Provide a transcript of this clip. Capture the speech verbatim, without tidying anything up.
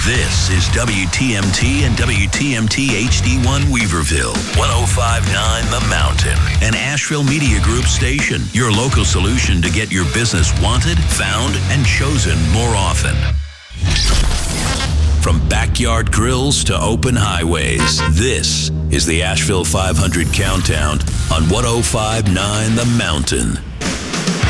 This is W T M T and W T M T H D one Weaverville, one oh five point nine The Mountain, an Asheville Media Group station, your local solution to get your business wanted, found, and chosen more often. From backyard grills to open highways, this is the Asheville five hundred Countdown on one oh five point nine The Mountain.